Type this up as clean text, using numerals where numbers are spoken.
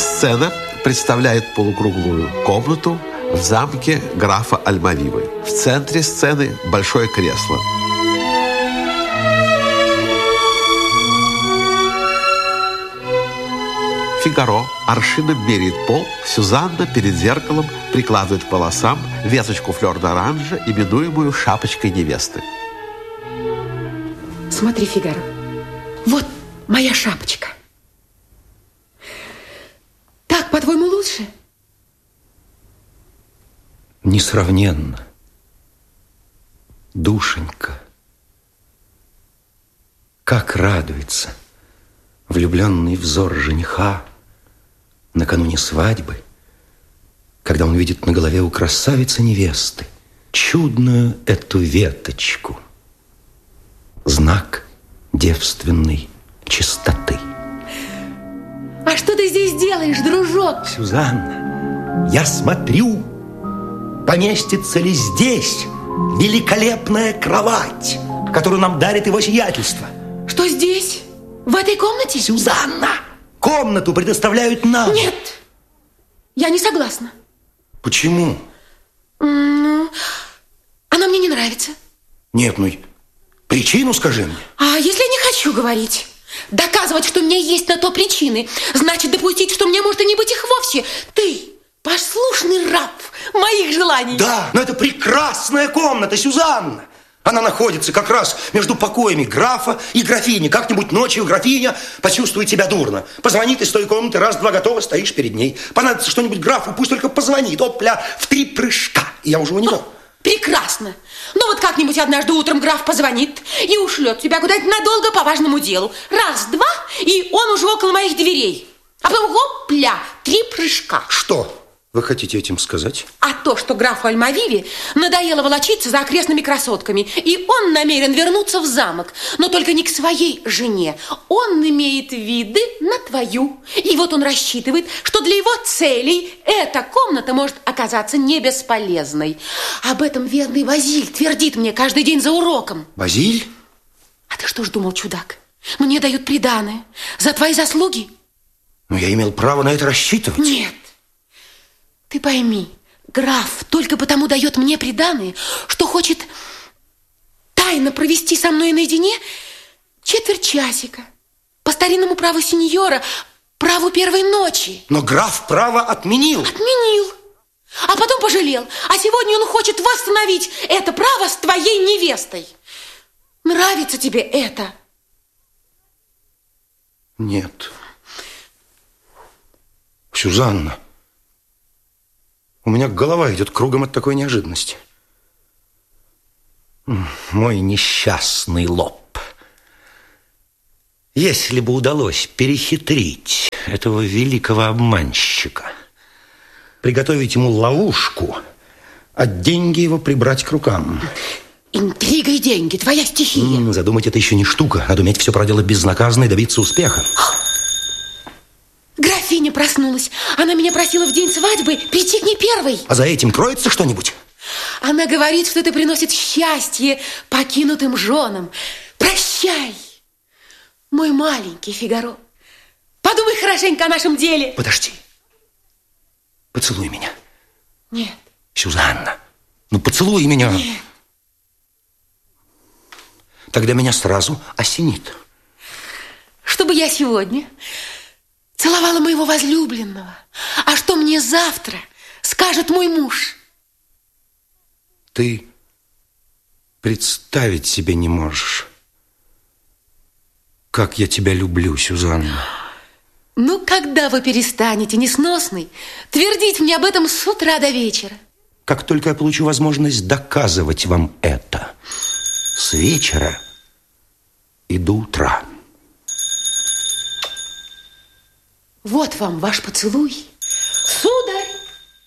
Сцена представляет полукруглую комнату в замке графа Альмавивы. В центре сцены большое кресло. Фигаро аршином меряет пол, Сюзанна перед зеркалом прикладывает к волосам веточку флёр-д'оранжа, именуемую шапочкой невесты. Смотри, Фигаро, вот моя шапочка. Так, по-твоему, лучше? Несравненно. Душенька, как радуется влюбленный взор жениха накануне свадьбы, когда он видит на голове у красавицы невесты чудную эту веточку, знак девственной чистоты. А что ты здесь делаешь, дружок? Сюзанна, я смотрю, поместится ли здесь великолепная кровать, которую нам дарит его сиятельство. Что здесь? В этой комнате? Сюзанна, комнату предоставляют нам. Нет, я не согласна. Почему? Ну, она мне не нравится. Нет, ну, причину скажи мне. А если я не хочу говорить? Доказывать, что у меня есть на то причины, значит допустить, что мне может и не быть их вовсе. Ты послушный раб моих желаний. Да, но это прекрасная комната, Сюзанна. Она находится как раз между покоями графа и графини. Как-нибудь ночью графиня почувствует себя дурно. Позвонит из той комнаты, раз-два готова, стоишь перед ней. Понадобится что-нибудь графу, пусть только позвонит. Опля, в 3 прыжка. И я уже у него. Прекрасно. Ну вот как-нибудь однажды утром граф позвонит и ушлет тебя куда-нибудь надолго по важному делу. Раз-два, и он уже около моих дверей. А потом хопля, 3 прыжка. Что вы хотите этим сказать? А то, что графу Альмавиве надоело волочиться за окрестными красотками, и он намерен вернуться в замок, но только не к своей жене. Он имеет виды на твою. И вот он рассчитывает, что для его целей эта комната может оказаться не бесполезной. Об этом верный Базиль твердит мне каждый день за уроком. Базиль? А ты что ж думал, чудак? Мне дают приданое за твои заслуги? Но я имел право на это рассчитывать. Нет. Ты пойми, граф только потому дает мне приданое, что хочет тайно провести со мной наедине четверть часика. По старинному праву сеньора, праву первой ночи. Но граф право отменил. Отменил. А потом пожалел. А сегодня он хочет восстановить это право с твоей невестой. Нравится тебе это? Нет. Сюзанна, у меня голова идет кругом от такой неожиданности. Мой несчастный лоб. Если бы удалось перехитрить этого великого обманщика, приготовить ему ловушку, а деньги его прибрать к рукам. Интрига и деньги, твоя стихия. Задумать это еще не штука. Надо уметь все проделать безнаказанно и добиться успеха. Графиня проснулась. Она меня просила в день свадьбы прийти к ней первой. А за этим кроется что-нибудь? Она говорит, что это приносит счастье покинутым женам. Прощай, мой маленький Фигаро. Подумай хорошенько о нашем деле. Подожди. Поцелуй меня. Нет. Сюзанна, ну поцелуй меня. Нет. Тогда меня сразу осенит. Чтобы я сегодня целовала моего возлюбленного. А что мне завтра скажет мой муж? Ты представить себе не можешь, как я тебя люблю, Сюзанна. Ну, когда вы перестанете, несносный, твердить мне об этом с утра до вечера? Как только я получу возможность доказывать вам это. С вечера и до утра. Вот вам ваш поцелуй.